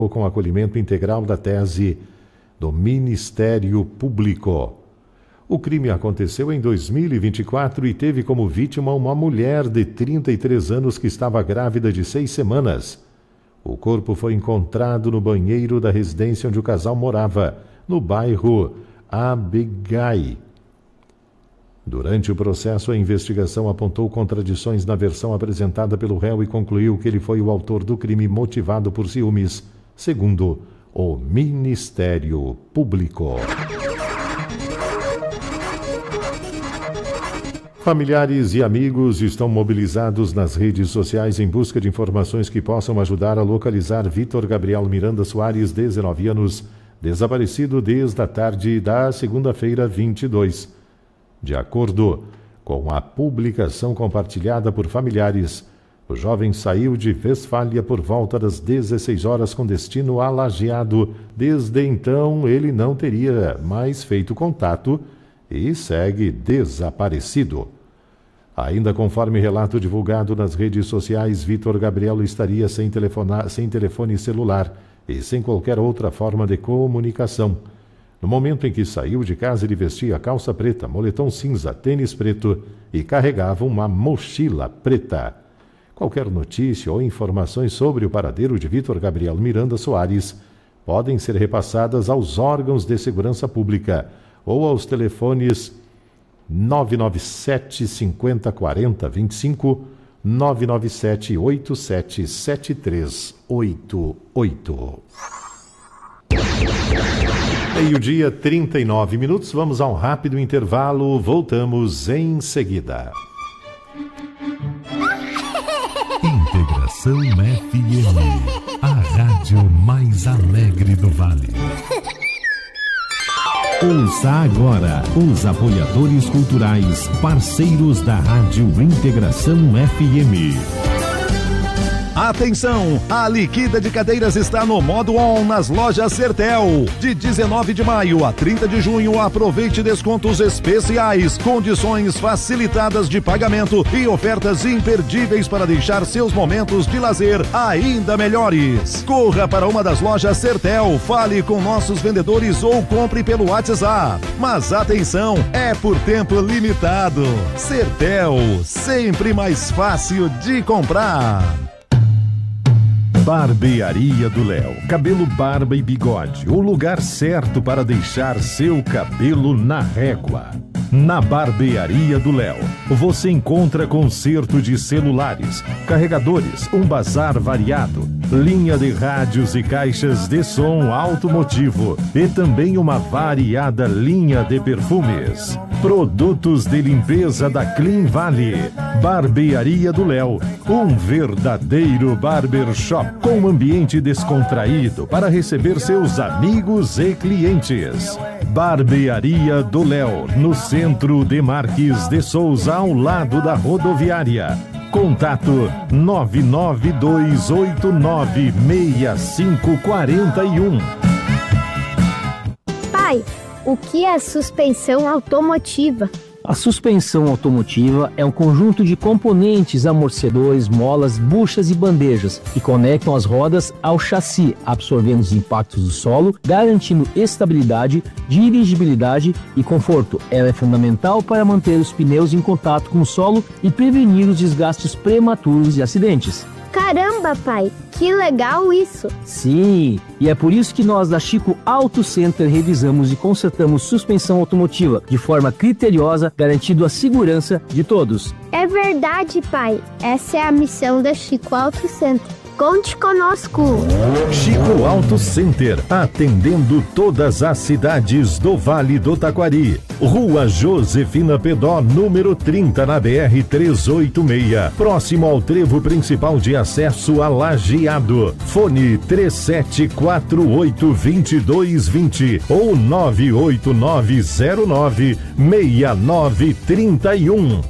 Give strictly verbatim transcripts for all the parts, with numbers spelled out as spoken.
com acolhimento integral da tese do Ministério Público. O crime aconteceu em dois mil e vinte e quatro e teve como vítima uma mulher de trinta e três anos que estava grávida de seis semanas. O corpo foi encontrado no banheiro da residência onde o casal morava, no bairro Abegai. Durante o processo, a investigação apontou contradições na versão apresentada pelo réu e concluiu que ele foi o autor do crime motivado por ciúmes, segundo o Ministério Público. Familiares e amigos estão mobilizados nas redes sociais em busca de informações que possam ajudar a localizar Vitor Gabriel Miranda Soares, dezenove anos, desaparecido desde a tarde da segunda-feira vinte e dois. De acordo com a publicação compartilhada por familiares, o jovem saiu de Westfália por volta das dezesseis horas com destino a Lajeado. Desde então, ele não teria mais feito contato e segue desaparecido. Ainda conforme relato divulgado nas redes sociais, Vitor Gabriel estaria sem, telefona- sem telefone celular e sem qualquer outra forma de comunicação. No momento em que saiu de casa, ele vestia calça preta, moletom cinza, tênis preto e carregava uma mochila preta. Qualquer notícia ou informações sobre o paradeiro de Vitor Gabriel Miranda Soares podem ser repassadas aos órgãos de segurança pública ou aos telefones nove nove sete, cinco zero quatro zero, vinte e cinco, nove nove sete, oito sete sete três oito oito. Meio-dia, trinta e nove minutos. Vamos a um rápido intervalo. Voltamos em seguida. Integração F M, a rádio mais alegre do Vale. Ouça agora os apoiadores culturais, parceiros da Rádio Integração F M. Atenção! A liquida de cadeiras está no modo on nas lojas Sertel. De dezenove de maio a trinta de junho, aproveite descontos especiais, condições facilitadas de pagamento e ofertas imperdíveis para deixar seus momentos de lazer ainda melhores. Corra para uma das lojas Sertel, fale com nossos vendedores ou compre pelo WhatsApp. Mas atenção, é por tempo limitado. Sertel, sempre mais fácil de comprar. Barbearia do Léo. Cabelo, barba e bigode. O lugar certo para deixar seu cabelo na régua. Na Barbearia do Léo, você encontra conserto de celulares, carregadores, um bazar variado, linha de rádios e caixas de som automotivo e também uma variada linha de perfumes. Produtos de limpeza da Clean Valley. Barbearia do Léo, um verdadeiro barbershop com um ambiente descontraído para receber seus amigos e clientes. Barbearia do Léo, no centro de Marques de Souza, ao lado da rodoviária. Contato nove nove dois oito nove, seis cinco quatro um. Pai, o que é suspensão automotiva? A suspensão automotiva é um conjunto de componentes, amortecedores, molas, buchas e bandejas que conectam as rodas ao chassi, absorvendo os impactos do solo, garantindo estabilidade, dirigibilidade e conforto. Ela é fundamental para manter os pneus em contato com o solo e prevenir os desgastes prematuros e acidentes. Caramba, pai, que legal isso! Sim, e é por isso que nós da Chico Auto Center revisamos e consertamos suspensão automotiva de forma criteriosa, garantindo a segurança de todos. É verdade, pai. Essa é a missão da Chico Auto Center. Conte conosco! Chico Auto Center, atendendo todas as cidades do Vale do Taquari. Rua Josefina Pedó, número trinta, na B R trezentos e oitenta e seis, próximo ao trevo principal de acesso a Lajeado. Fone três sete quatro oito, dois dois dois zero ou nove oito nove zero nove, seis nove três um.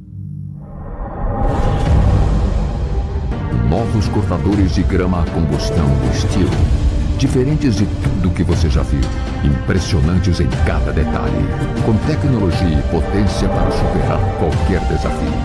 Novos cortadores de grama a combustão do estilo. Diferentes de tudo que você já viu. Impressionantes em cada detalhe. Com tecnologia e potência para superar qualquer desafio.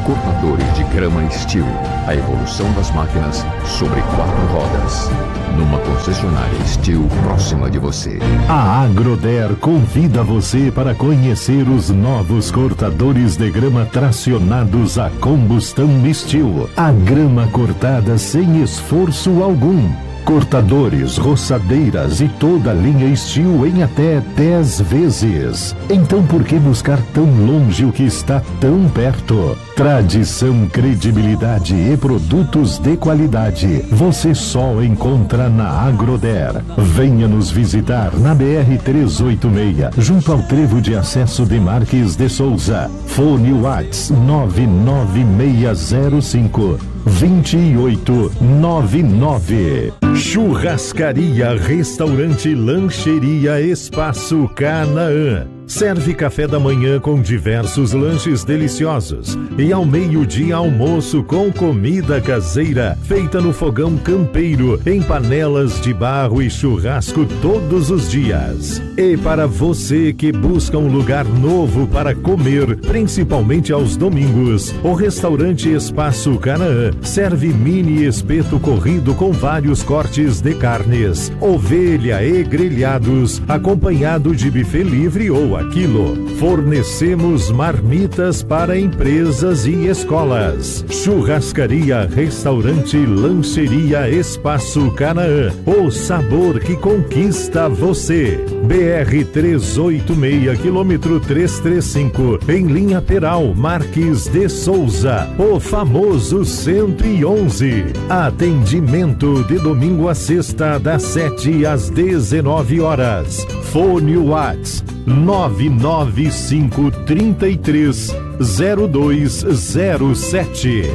Cortadores de grama Steel. A evolução das máquinas sobre quatro rodas. Numa concessionária Steel próxima de você. A Agroder convida você para conhecer os novos cortadores de grama tracionados a combustão Steel. A grama cortada sem esforço algum. Cortadores, roçadeiras e toda a linha Steel em até dez vezes. Então por que buscar tão longe o que está tão perto? Tradição, credibilidade e produtos de qualidade você só encontra na Agroder. Venha nos visitar na B R trezentos e oitenta e seis, junto ao trevo de acesso de Marques de Souza. Fone WhatsApp nove nove seis zero cinco dois oito nove nove. Churrascaria, restaurante, lancheria, Espaço Canaã. Serve café da manhã com diversos lanches deliciosos e ao meio-dia almoço com comida caseira feita no fogão campeiro em panelas de barro e churrasco todos os dias. E para você que busca um lugar novo para comer, principalmente aos domingos, o restaurante Espaço Canaã serve mini espeto corrido com vários cortes de carnes, ovelha e grelhados, acompanhado de buffet livre ou a quilo. Fornecemos marmitas para empresas e escolas. Churrascaria, restaurante, lancheria, Espaço Canaã. O sabor que conquista você. B R trezentos e oitenta e seis, quilômetro trezentos e trinta e cinco, em linha Peral, Marques de Souza. O famoso cento e onze. Atendimento de domingo a sexta, das sete às dezenove horas. Fone WhatsApp nove nove cinco três três zero dois zero sete.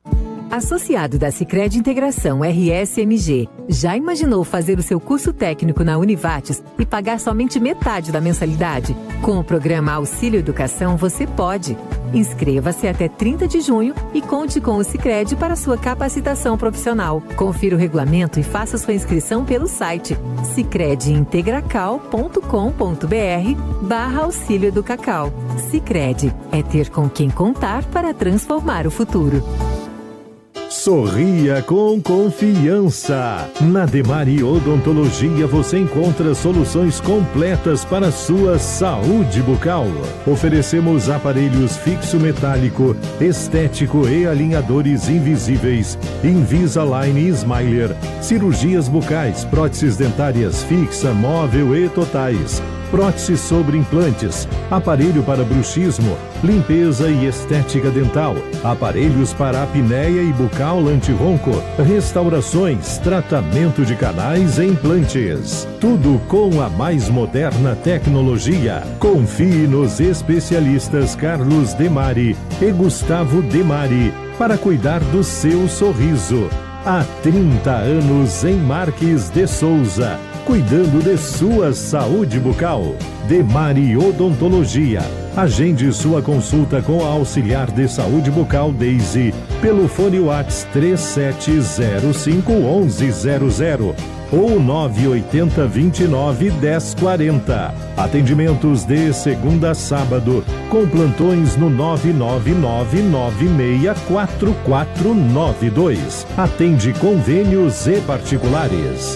Associado da Sicredi Integração R S M G, já imaginou fazer o seu curso técnico na Univates e pagar somente metade da mensalidade? Com o programa Auxílio Educação, você pode. Inscreva-se até trinta de junho e conte com o Sicredi para sua capacitação profissional. Confira o regulamento e faça sua inscrição pelo site sicredi integracal ponto com ponto br barra auxílio do Cacau. Sicredi é ter com quem contar para transformar o futuro. Sorria com confiança. Na Demari Odontologia você encontra soluções completas para sua saúde bucal. Oferecemos aparelhos fixo metálico, estético e alinhadores invisíveis, Invisalign e Smiler, cirurgias bucais, próteses dentárias fixa, móvel e totais, prótese sobre implantes, aparelho para bruxismo, limpeza e estética dental, aparelhos para apneia e bucal antirronco, restaurações, tratamento de canais e implantes. Tudo com a mais moderna tecnologia. Confie nos especialistas Carlos Demari e Gustavo Demari para cuidar do seu sorriso. Há trinta anos em Marques de Souza, cuidando de sua saúde bucal. Demari Odontologia. Agende sua consulta com a auxiliar de saúde bucal Daisy pelo fone WhatsApp três sete zero cinco um um zero zero ou nove oito zero dois nove um zero quatro zero. Atendimentos de segunda a sábado, com plantões no nove nove nove nove seis quatro quatro nove dois. Atende convênios e particulares.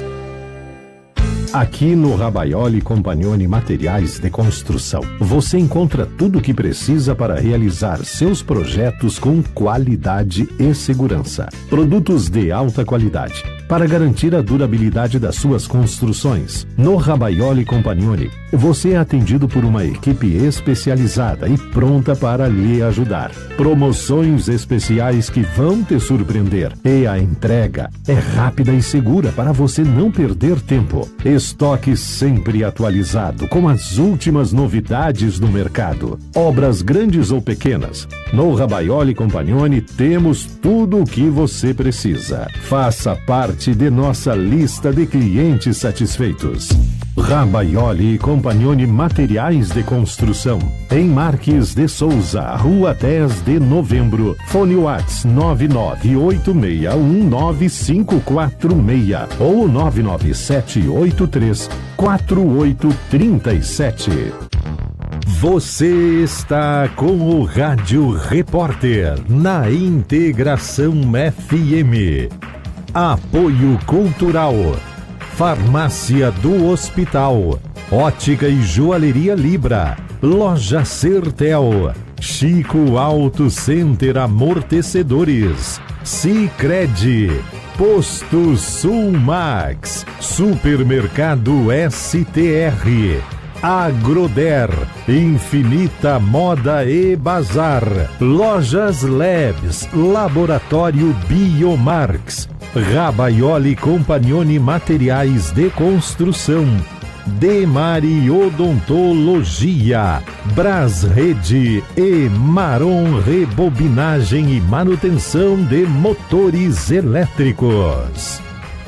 Aqui no Rabaioli Compagnoni Materiais de Construção, você encontra tudo o que precisa para realizar seus projetos com qualidade e segurança. Produtos de alta qualidade para garantir a durabilidade das suas construções. No Rabaioli Compagnoni, você é atendido por uma equipe especializada e pronta para lhe ajudar. Promoções especiais que vão te surpreender. E a entrega é rápida e segura para você não perder tempo. Estoque sempre atualizado com as últimas novidades no mercado. Obras grandes ou pequenas, no Rabaioli Compagnoni temos tudo o que você precisa. Faça parte de nossa lista de clientes satisfeitos. Rabaioli Compagnoni Materiais de Construção, em Marques de Souza, Rua dez de Novembro. Fone WhatsApp nove nove oito seis um nove cinco quatro seis ou nove nove sete oito três quatro oito três sete. Você está com o Rádio Repórter na Integração F M. Apoio Cultural. Farmácia do Hospital. Ótica e Joalheria Libra. Loja Sertel. Chico Auto Center Amortecedores. Sicredi. Posto Sulmax. Supermercado S T R. Agroder, Infinita Moda e Bazar, Lojas Labs, Laboratório Biomarx, Rabaioli Compagnoni Materiais de Construção, Demari Odontologia, Brasrede e Maron Rebobinagem e Manutenção de Motores Elétricos.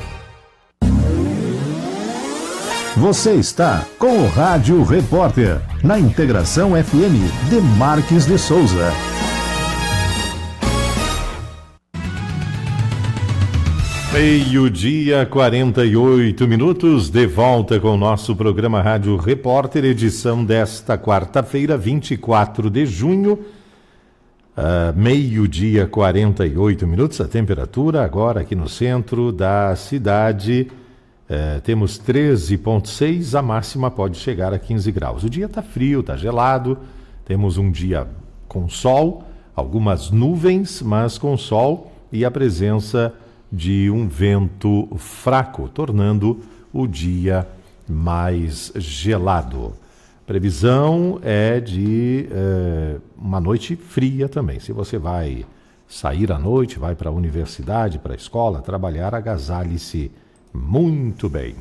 Você está com o Rádio Repórter, na Integração F M de Marques de Souza. Meio-dia, quarenta e oito minutos, de volta com o nosso programa Rádio Repórter, edição desta quarta-feira, vinte e quatro de junho. Uh, meio-dia, quarenta e oito minutos, a temperatura agora aqui no centro da cidade. É, temos treze vírgula seis, a máxima pode chegar a quinze graus. O dia está frio, está gelado, temos um dia com sol, algumas nuvens, mas com sol e a presença de um vento fraco, tornando o dia mais gelado. Previsão é de é, uma noite fria também. Se você vai sair à noite, vai para a universidade, para a escola, trabalhar, agasalhe-se muito bem.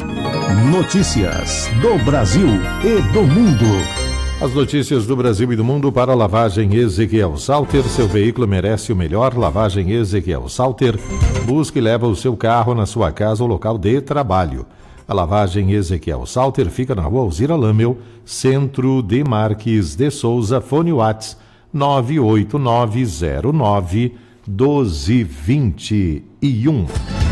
Notícias do Brasil e do mundo. As notícias do Brasil e do mundo para a Lavagem Ezequiel Salter. Seu veículo merece o melhor. Lavagem Ezequiel Salter. Busque e leva o seu carro na sua casa ou local de trabalho. A Lavagem Ezequiel Salter fica na rua Alzira Lamel, centro de Marques de Souza. Fone Whats nove oito nove zero nove um dois dois um.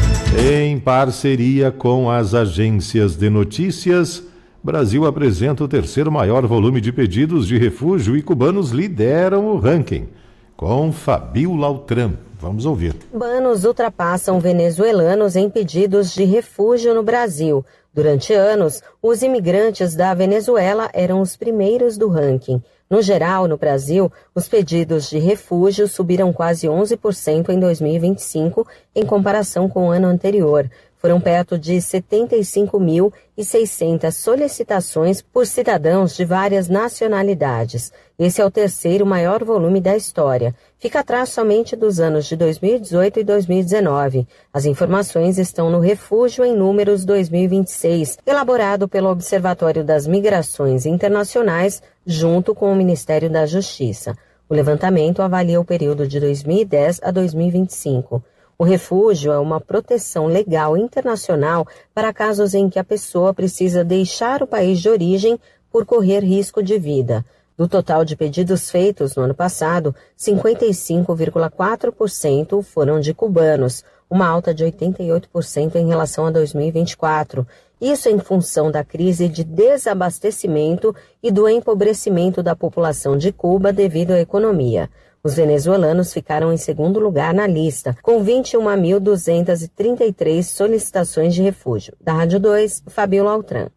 Em parceria com as agências de notícias, Brasil apresenta o terceiro maior volume de pedidos de refúgio e cubanos lideram o ranking. Com Fabiola Altran. Vamos ouvir. Cubanos ultrapassam venezuelanos em pedidos de refúgio no Brasil. Durante anos, os imigrantes da Venezuela eram os primeiros do ranking. No geral, no Brasil, os pedidos de refúgio subiram quase onze por cento em dois mil e vinte e cinco, em comparação com o ano anterior. Foram perto de setenta e cinco mil e seiscentas solicitações por cidadãos de várias nacionalidades. Esse é o terceiro maior volume da história. Fica atrás somente dos anos de dois mil e dezoito e dois mil e dezenove. As informações estão no Refúgio em Números dois mil e vinte e seis, elaborado pelo Observatório das Migrações Internacionais, junto com o Ministério da Justiça. O levantamento avalia o período de dois mil e dez a dois mil e vinte e cinco. O refúgio é uma proteção legal internacional para casos em que a pessoa precisa deixar o país de origem por correr risco de vida. Do total de pedidos feitos no ano passado, cinquenta e cinco vírgula quatro por cento foram de cubanos, uma alta de oitenta e oito por cento em relação a dois mil e vinte e quatro. Isso em função da crise de desabastecimento e do empobrecimento da população de Cuba devido à economia. Os venezuelanos ficaram em segundo lugar na lista, com vinte e uma mil duzentas e trinta e três solicitações de refúgio. Da Rádio dois, Fabiola Altran.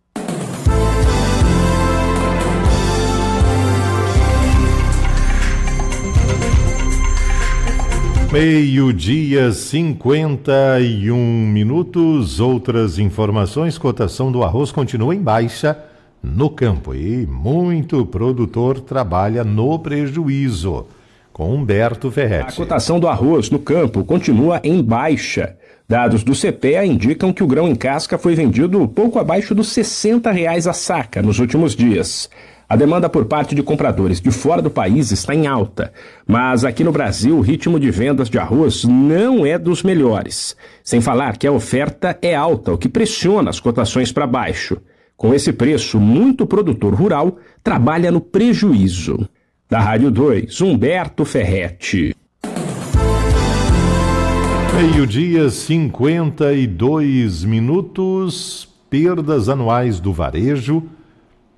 Meio-dia, cinquenta e um minutos. Outras informações: cotação do arroz continua em baixa no campo e muito produtor trabalha no prejuízo. Com Humberto Ferretti. A cotação do arroz no campo continua em baixa. Dados do C P E A indicam que o grão em casca foi vendido pouco abaixo dos sessenta reais a saca nos últimos dias. A demanda por parte de compradores de fora do país está em alta, mas aqui no Brasil o ritmo de vendas de arroz não é dos melhores. Sem falar que a oferta é alta, o que pressiona as cotações para baixo. Com esse preço, muito produtor rural trabalha no prejuízo. Da Rádio dois, Humberto Ferretti. Meio-dia, cinquenta e dois minutos. Perdas anuais do varejo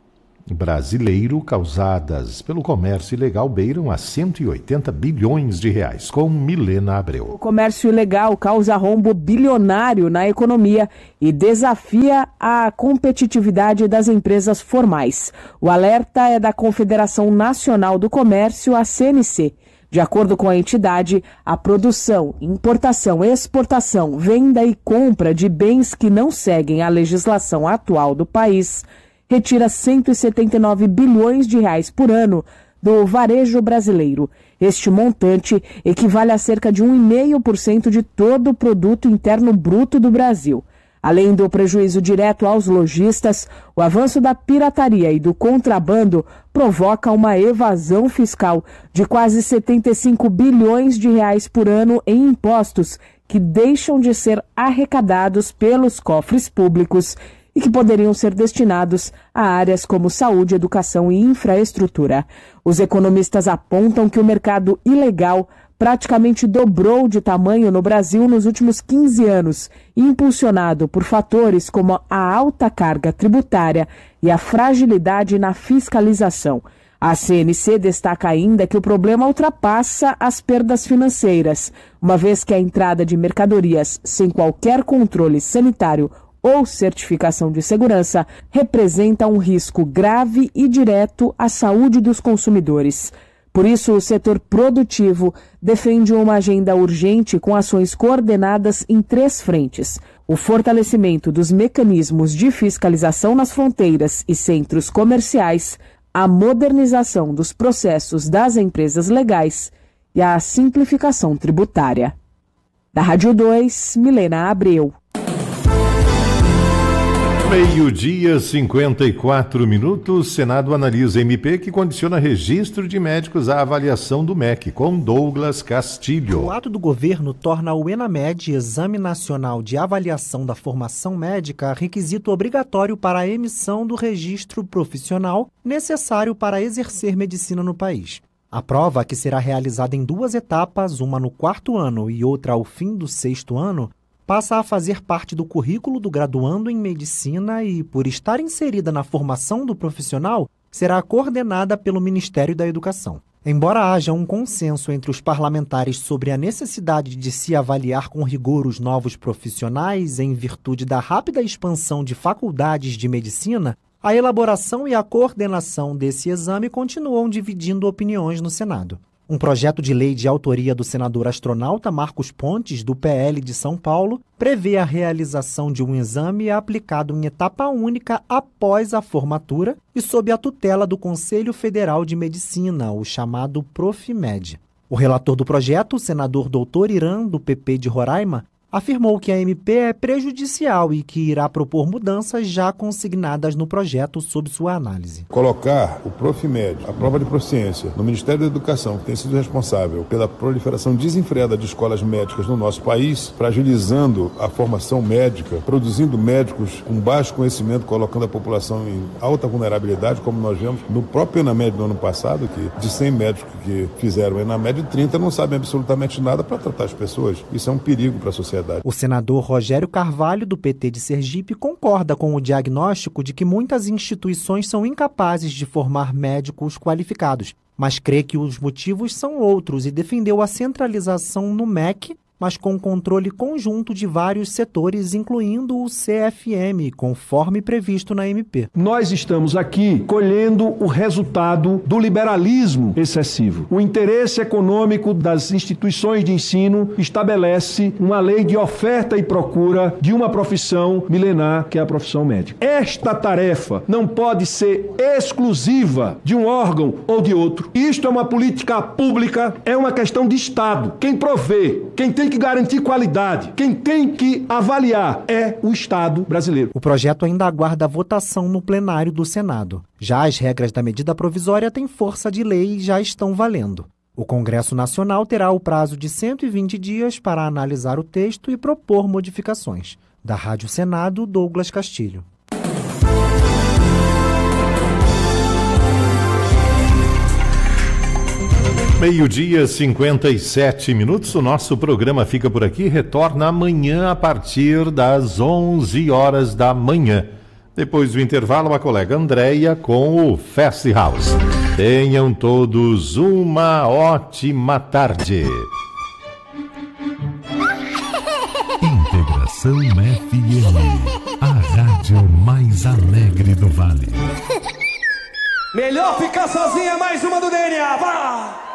brasileiro causadas pelo comércio ilegal beiram a cento e oitenta bilhões de reais, com Milena Abreu. O comércio ilegal causa rombo bilionário na economia e desafia a competitividade das empresas formais. O alerta é da Confederação Nacional do Comércio, a C N C. De acordo com a entidade, a produção, importação, exportação, venda e compra de bens que não seguem a legislação atual do país retira cento e setenta e nove bilhões de reais por ano do varejo brasileiro. Este montante equivale a cerca de um vírgula cinco por cento de todo o produto interno bruto do Brasil. Além do prejuízo direto aos lojistas, o avanço da pirataria e do contrabando provoca uma evasão fiscal de quase setenta e cinco bilhões de reais por ano em impostos que deixam de ser arrecadados pelos cofres públicos e que poderiam ser destinados a áreas como saúde, educação e infraestrutura. Os economistas apontam que o mercado ilegal praticamente dobrou de tamanho no Brasil nos últimos quinze anos, impulsionado por fatores como a alta carga tributária e a fragilidade na fiscalização. A C N C destaca ainda que o problema ultrapassa as perdas financeiras, uma vez que a entrada de mercadorias sem qualquer controle sanitário ou certificação de segurança representa um risco grave e direto à saúde dos consumidores. Por isso, o setor produtivo defende uma agenda urgente com ações coordenadas em três frentes: o fortalecimento dos mecanismos de fiscalização nas fronteiras e centros comerciais, a modernização dos processos das empresas legais e a simplificação tributária. Da Rádio dois, Milena Abreu. Meio-dia, cinquenta e quatro minutos. Senado analisa M P que condiciona registro de médicos à avaliação do M E C, com Douglas Castilho. O ato do governo torna o ENAMED, Exame Nacional de Avaliação da Formação Médica, requisito obrigatório para a emissão do registro profissional necessário para exercer medicina no país. A prova, que será realizada em duas etapas, uma no quarto ano e outra ao fim do sexto ano, passa a fazer parte do currículo do graduando em medicina e, por estar inserida na formação do profissional, será coordenada pelo Ministério da Educação. Embora haja um consenso entre os parlamentares sobre a necessidade de se avaliar com rigor os novos profissionais em virtude da rápida expansão de faculdades de medicina, a elaboração e a coordenação desse exame continuam dividindo opiniões no Senado. Um projeto de lei de autoria do senador astronauta Marcos Pontes, do P L de São Paulo, prevê a realização de um exame aplicado em etapa única após a formatura e sob a tutela do Conselho Federal de Medicina, o chamado Profimed. O relator do projeto, o senador doutor Irã, do P P de Roraima, afirmou que a M P é prejudicial e que irá propor mudanças já consignadas no projeto sob sua análise. Colocar o Profimed, a prova de proficiência, no Ministério da Educação, que tem sido responsável pela proliferação desenfreada de escolas médicas no nosso país, fragilizando a formação médica, produzindo médicos com baixo conhecimento, colocando a população em alta vulnerabilidade, como nós vemos no próprio ENAMED do ano passado, que de cem médicos que fizeram o ENAMED, trinta não sabem absolutamente nada para tratar as pessoas. Isso é um perigo para a sociedade. O senador Rogério Carvalho, do P T de Sergipe, concorda com o diagnóstico de que muitas instituições são incapazes de formar médicos qualificados, mas crê que os motivos são outros e defendeu a centralização no M E C, mas com controle conjunto de vários setores, incluindo o C F M, conforme previsto na M P. Nós estamos aqui colhendo o resultado do liberalismo excessivo. O interesse econômico das instituições de ensino estabelece uma lei de oferta e procura de uma profissão milenar, que é a profissão médica. Esta tarefa não pode ser exclusiva de um órgão ou de outro. Isto é uma política pública, é uma questão de Estado. Quem provê, quem tem que garantir qualidade, quem tem que avaliar é o Estado brasileiro. O projeto ainda aguarda votação no plenário do Senado. Já as regras da medida provisória têm força de lei e já estão valendo. O Congresso Nacional terá o prazo de cento e vinte dias para analisar o texto e propor modificações. Da Rádio Senado, Douglas Castilho. Meio-dia, cinquenta e sete minutos. O nosso programa fica por aqui. Retorna amanhã a partir das onze horas da manhã. Depois do intervalo, a colega Andréia com o Fast House. Tenham todos uma ótima tarde. Integração F M, a rádio mais alegre do Vale. Melhor ficar sozinha, mais uma do D N A, vá!